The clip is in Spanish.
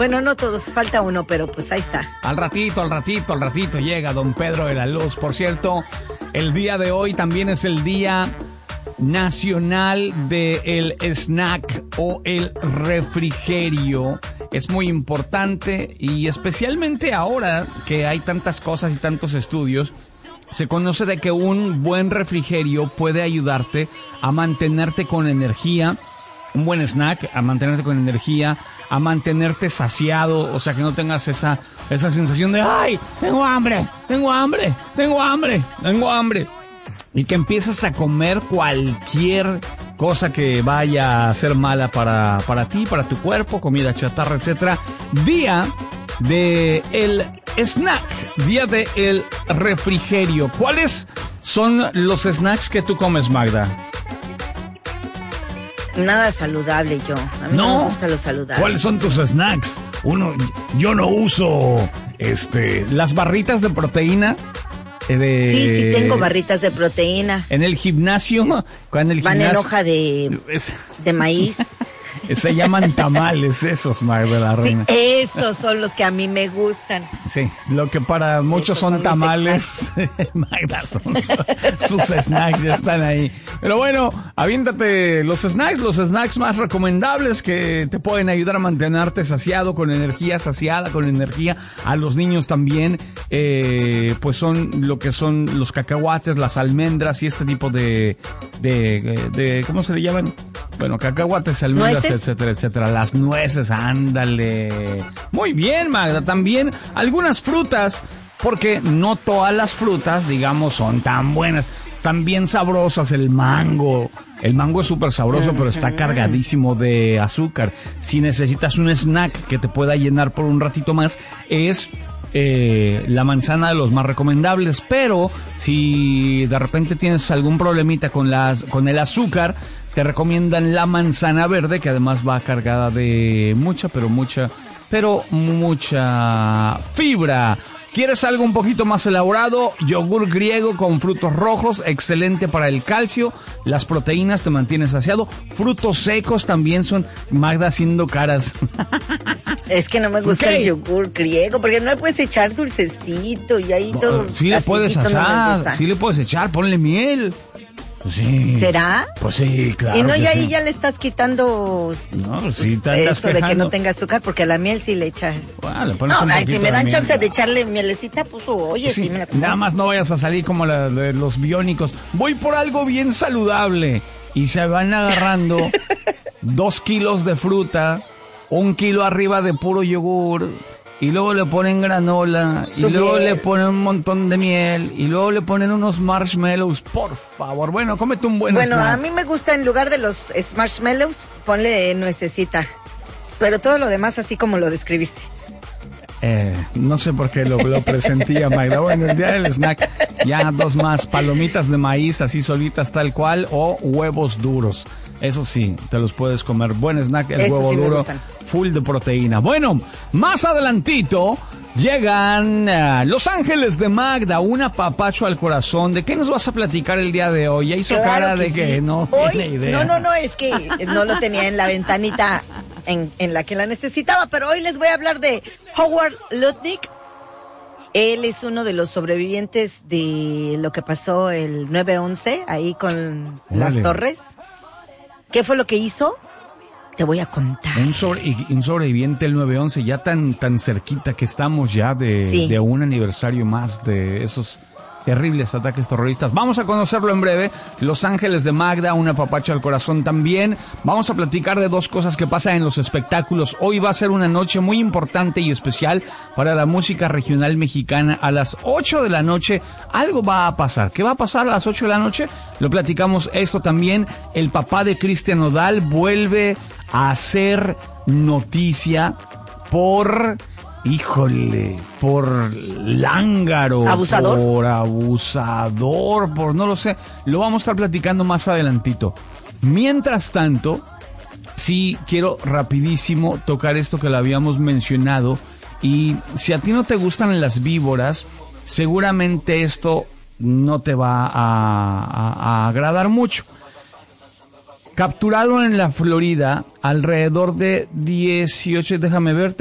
Bueno, no todos, falta uno, pero pues ahí está. Al ratito llega don Pedro de la Luz. Por cierto, el día de hoy también es el Día Nacional del Snack o el refrigerio. Es muy importante y especialmente ahora que hay tantas cosas y tantos estudios, se conoce de que un buen refrigerio puede ayudarte a mantenerte con energía, un buen snack, a mantenerte con energía, a mantenerte saciado, o sea que no tengas esa sensación de ¡ay! Tengo hambre, y que empieces a comer cualquier cosa que vaya a ser mala para ti, para tu cuerpo, comida chatarra, etcétera. Día de el snack, día de el refrigerio. ¿Cuáles son los snacks que tú comes, Magda? Nada saludable yo. A mí no me gusta lo saludable. ¿Cuáles son tus snacks? Yo no uso las barritas de proteína. Sí, tengo barritas de proteína. En el gimnasio, van en hoja de maíz. Se llaman tamales esos, Magda la Reina. Sí, esos son los que a mí me gustan. Sí, lo que para muchos son tamales, Magda, son sus snacks, ya están ahí. Pero bueno, aviéntate los snacks más recomendables que te pueden ayudar a mantenerte saciado, con energía, a los niños también, pues son lo que son los cacahuates, las almendras y este tipo de ¿cómo se le llaman? Bueno, cacahuates, almendras, etcétera. Las nueces, ándale. Muy bien, Magda. También algunas frutas, porque no todas las frutas, digamos, son tan buenas. Están bien sabrosas. El mango es súper sabroso, pero está cargadísimo de azúcar. Si necesitas un snack que te pueda llenar por un ratito más, es la manzana, de los más recomendables. Pero si de repente tienes algún problemita con el azúcar, te recomiendan la manzana verde, que además va cargada de mucha fibra. ¿Quieres algo un poquito más elaborado? Yogur griego con frutos rojos, excelente para el calcio, las proteínas, te mantienes saciado. Frutos secos también son, Magda haciendo caras. Es que no me gusta el yogur griego, porque no le puedes echar dulcecito y ahí todo. Sí le puedes asar, sí le puedes echar, ponle miel. Sí. ¿Será? Pues sí, claro. Y no, y ahí ya le estás quitando no, sí, te eso de que no tenga azúcar, porque a la miel sí le echa. Bueno, le pones si me dan chance de echarle mielecita, pues oye, sí me la como. Nada más no vayas a salir como los biónicos. Voy por algo bien saludable. Y se van agarrando 2 kilos de fruta, 1 kilo arriba de puro yogur. Y luego le ponen granola, y luego le ponen un montón de miel, y luego le ponen unos marshmallows, por favor. Bueno, cómete un buen snack. Bueno, a mí me gusta, en lugar de los marshmallows, ponle nuececita. Pero todo lo demás así como lo describiste. No sé por qué lo presentía, Magda. Bueno, el día del snack, ya 2 más. Palomitas de maíz, así solitas tal cual, o huevos duros. Eso sí, te los puedes comer. Buen snack, el huevo sí duro, full de proteína. Bueno, más adelantito llegan Los Ángeles de Magda, un apapacho al corazón. ¿De qué nos vas a platicar el día de hoy? Ya hizo cara de que no tiene idea. No, es que no lo tenía en la ventanita en la que la necesitaba, pero hoy les voy a hablar de Howard Lutnick. Él es uno de los sobrevivientes de lo que pasó el 9/11, ahí con las torres. ¿Qué fue lo que hizo? Te voy a contar. Un sobreviviente del 9/11, ya tan cerquita que estamos ya de un aniversario más de esos terribles ataques terroristas. Vamos a conocerlo en breve. Los Ángeles de Magda, un apapacho al corazón también. Vamos a platicar de 2 cosas que pasan en los espectáculos. Hoy va a ser una noche muy importante y especial para la música regional mexicana. A las 8 de la noche algo va a pasar. ¿Qué va a pasar a las 8 de la noche? Lo platicamos esto también. El papá de Cristian Nodal vuelve a hacer noticia por lángaro, por abusador, por no lo sé. Lo vamos a estar platicando más adelantito. Mientras tanto, sí quiero rapidísimo tocar esto que lo habíamos mencionado. Y si a ti no te gustan las víboras, seguramente esto no te va a agradar mucho. Capturado en la Florida, alrededor de 18, déjame ver,